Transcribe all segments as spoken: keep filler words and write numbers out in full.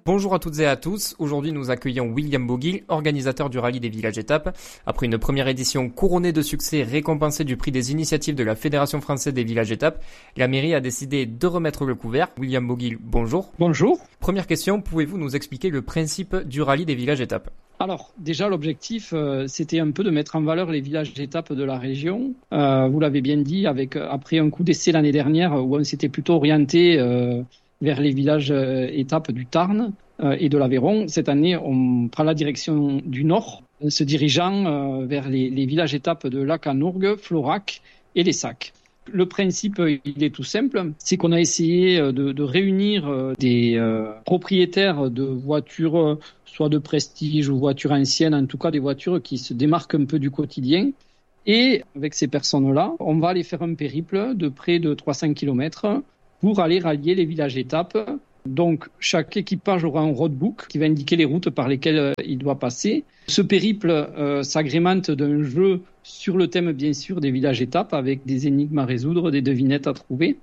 Bonjour à toutes et à tous. Aujourd'hui, nous accueillons William Boguil, organisateur du rallye des villages étapes. Après une première édition couronnée de succès, récompensée du prix des initiatives de la Fédération française des villages étapes, la mairie a décidé de remettre le couvert. William Boguil, bonjour. Bonjour. Première question, pouvez-vous nous expliquer le principe du rallye des villages étapes ? Alors, déjà, l'objectif, euh, c'était un peu de mettre en valeur les villages d'étapes de la région. Euh, vous l'avez bien dit, avec après un coup d'essai l'année dernière, où on s'était plutôt orienté euh, vers les villages euh, étapes du Tarn euh, et de l'Aveyron. Cette année, on prend la direction du Nord, en se dirigeant euh, vers les, les villages étapes de Lac-en-Ourgues, Florac et Les Sacs. Le principe, il est tout simple, c'est qu'on a essayé de, de réunir des euh, propriétaires de voitures, soit de prestige ou voitures anciennes, en tout cas des voitures qui se démarquent un peu du quotidien. Et avec ces personnes-là, on va aller faire un périple de près de trois cents kilomètres pour aller rallier les villages étapes. Donc, chaque équipage aura un roadbook qui va indiquer les routes par lesquelles il doit passer. Ce périple euh, s'agrémente d'un jeu sur le thème, bien sûr, des villages étapes, avec des énigmes à résoudre, des devinettes à trouver.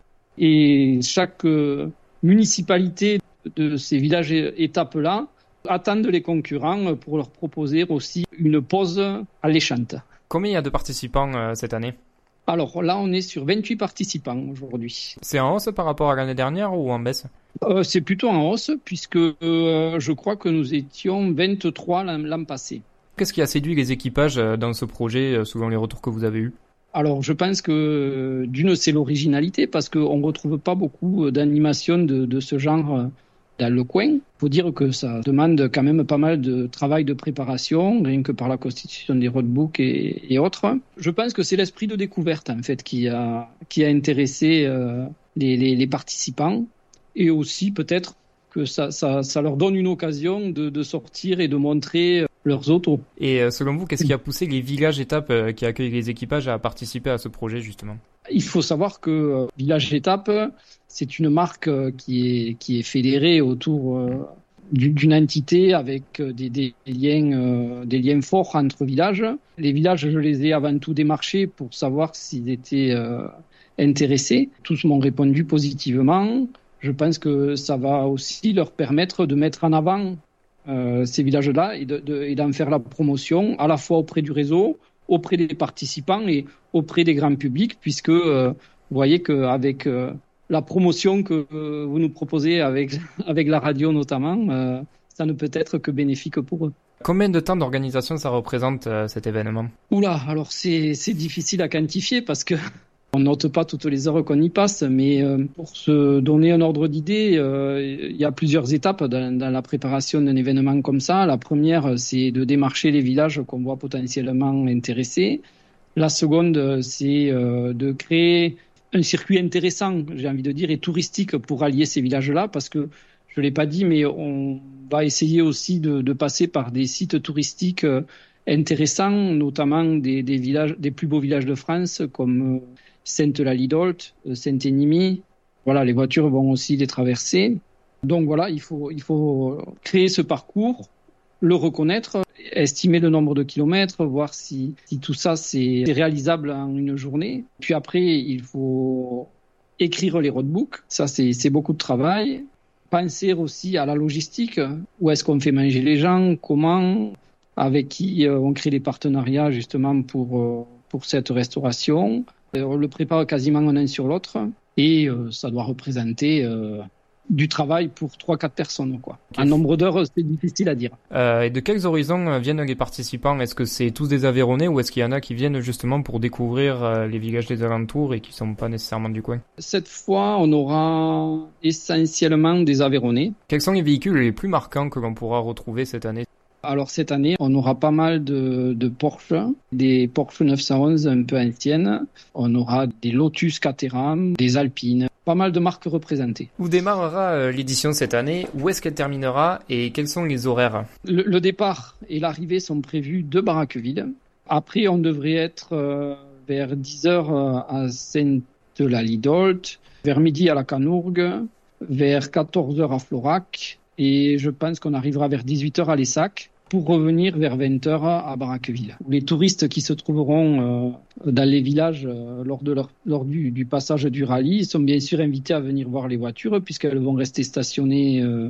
Et chaque euh, municipalité de ces villages étapes-là attendent les concurrents pour leur proposer aussi une pause alléchante. Combien il y a de participants euh, cette année ? Alors là, on est sur vingt-huit participants aujourd'hui. C'est en hausse par rapport à l'année dernière ou en baisse ? euh, C'est plutôt en hausse, puisque euh, je crois que nous étions vingt-trois l'an, l'an passé. Qu'est-ce qui a séduit les équipages dans ce projet, selon les retours que vous avez eus ? Alors, je pense que d'une, c'est l'originalité, parce qu'on ne retrouve pas beaucoup d'animations de, de ce genre dans le coin. Il faut dire que ça demande quand même pas mal de travail de préparation, rien que par la constitution des roadbooks et, et autres. Je pense que c'est l'esprit de découverte, en fait, qui a, qui a intéressé euh, les, les, les participants, et aussi peut-être que ça, ça, ça leur donne une occasion de, de sortir et de montrer leurs autos. Et selon vous, qu'est-ce qui a poussé les villages étapes qui accueillent les équipages à participer à ce projet, justement ? Il faut savoir que euh, Village Étape, c'est une marque euh, qui est, qui est fédérée autour euh, d'une entité avec des, des, liens, euh, des liens forts entre villages. Les villages, je les ai avant tout démarchés pour savoir s'ils étaient euh, intéressés. Tous m'ont répondu positivement. Je pense que ça va aussi leur permettre de mettre en avant euh, ces villages-là et, de, de, et d'en faire la promotion à la fois auprès du réseau, auprès des participants et auprès des grands publics, puisque euh, vous voyez qu'avec euh, la promotion que euh, vous nous proposez avec, avec la radio notamment, euh, ça ne peut être que bénéfique pour eux. Combien de temps d'organisation ça représente euh, cet événement ? Oula, alors c'est, c'est difficile à quantifier parce que on note pas toutes les heures qu'on y passe, mais euh, pour se donner un ordre d'idée, euh, il y a plusieurs étapes dans, dans la préparation d'un événement comme ça. La première, c'est de démarcher les villages qu'on voit potentiellement intéressés. La seconde, c'est euh, de créer un circuit intéressant, j'ai envie de dire, et touristique pour allier ces villages-là, parce que je l'ai pas dit, mais on va essayer aussi de, de passer par des sites touristiques intéressants, notamment des, des villages, des plus beaux villages de France, comme Sainte-Eulalie-d'Olt, Saint-Énimie. Voilà, les voitures vont aussi les traverser. Donc voilà, il faut, il faut créer ce parcours, le reconnaître, estimer le nombre de kilomètres, voir si, si tout ça c'est réalisable en une journée. Puis après, il faut écrire les roadbooks. Ça, c'est, c'est beaucoup de travail. Penser aussi à la logistique. Où est-ce qu'on fait manger les gens? Comment? Avec qui on crée des partenariats justement pour, pour cette restauration? On le prépare quasiment l'un sur l'autre et euh, ça doit représenter euh, du travail pour trois quatre personnes, quoi. Un nombre d'heures, c'est difficile à dire. Euh, et de quels horizons viennent les participants ? Est-ce que c'est tous des Aveyronnais ou est-ce qu'il y en a qui viennent justement pour découvrir euh, les villages des alentours et qui sont pas nécessairement du coin ? Cette fois, on aura essentiellement des Aveyronnais. Quels sont les véhicules les plus marquants que l'on pourra retrouver cette année ? Alors cette année, on aura pas mal de, de Porsche, des Porsche neuf cent onze un peu anciennes. On aura des Lotus Caterham, des Alpines, pas mal de marques représentées. Où démarrera l'édition cette année ? Où est-ce qu'elle terminera ? Et quels sont les horaires ? Le, le départ et l'arrivée sont prévus de Barraqueville. Après, on devrait être euh, vers dix heures à Sainte-Eulalie-d'Olt, vers midi à Lac-en-Ourgues, vers quatorze heures à Florac, et je pense qu'on arrivera vers dix-huit heures à Les Sacs, pour revenir vers vingt heures à Barraqueville. Les touristes qui se trouveront euh, dans les villages euh, lors, de leur, lors du, du passage du rallye sont bien sûr invités à venir voir les voitures puisqu'elles vont rester stationnées euh,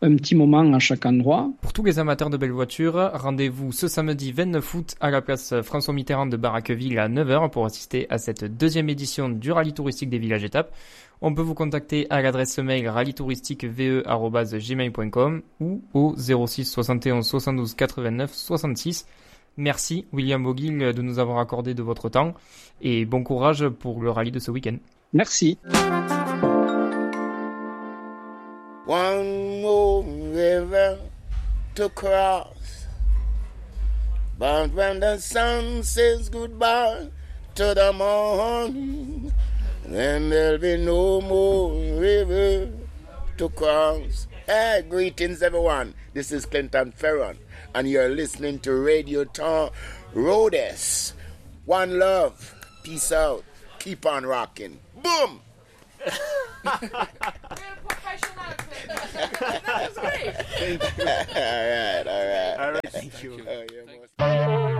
un petit moment à chaque endroit. Pour tous les amateurs de belles voitures, rendez-vous ce samedi vingt-neuf août à la place François Mitterrand de Baraqueville à neuf heures pour assister à cette deuxième édition du rallye touristique des villages étapes. On peut vous contacter à l'adresse mail rallye touristique v e arobase gmail point com ou au zéro six soixante et onze soixante-douze quatre-vingt-neuf soixante-six. Merci William Boguil de nous avoir accordé de votre temps et bon courage pour le rallye de ce week-end. Merci. One more river to cross, but when the sun says goodbye to the morning, then there'll be no more river to cross. Hey, greetings everyone. This is Clinton Ferron, and you're listening to Radio Town Rhodes. One love, peace out, keep on rocking. Boom! That was great. All right, all right. All right, thank you. Uh, yeah,